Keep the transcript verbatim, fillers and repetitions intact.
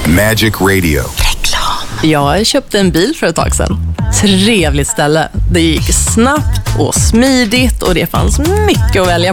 Magic Radio. Reklam. Jag köpte en bil för ett tag sedan. Trevligt ställe. Det gick snabbt och smidigt och det fanns mycket att välja